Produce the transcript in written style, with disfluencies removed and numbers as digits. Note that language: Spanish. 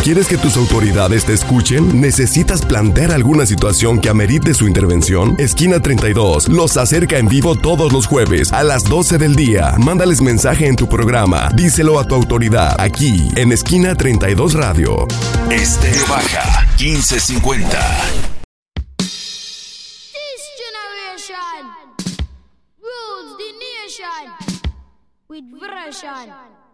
¿Quieres que tus autoridades te escuchen? ¿Necesitas plantear alguna situación que amerite su intervención? Esquina 32 los acerca en vivo todos los jueves a las 12 del día. Mándales mensaje en tu programa. Díselo a tu autoridad aquí en Esquina 32 Radio. Estéreo Baja 1550. This generation rules the nation with version.